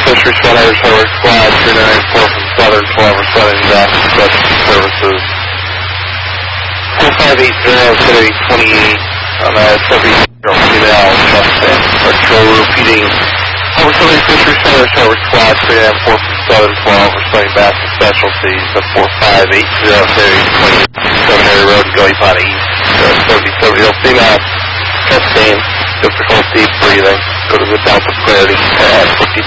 Fisheries Frontier Service Squad 394 from Southern 12 responding to Disaster Special Services. 4580 City 28 on subject female suspect. Patrol repeating. Overseas Fisheries Frontier Service Squad 394 from Southern 12 responding to Disaster Specialties of 4580 City 28 Seminary Road and Gully Pond East. 70 female. Testing. Difficulty breathing. Go to the Delta Clarity pad.